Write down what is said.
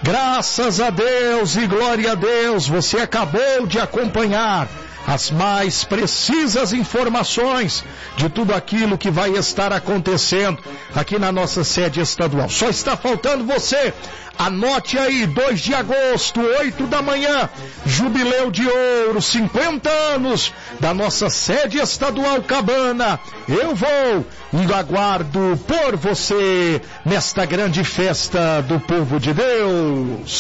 Graças a Deus e glória a Deus, você acabou de acompanhar as mais precisas informações de tudo aquilo que vai estar acontecendo aqui na nossa sede estadual. Só está faltando você. Anote aí, 2 de agosto, 8 da manhã, Jubileu de Ouro, 50 anos da nossa sede estadual Cabana. Eu vou e aguardo por você nesta grande festa do povo de Deus.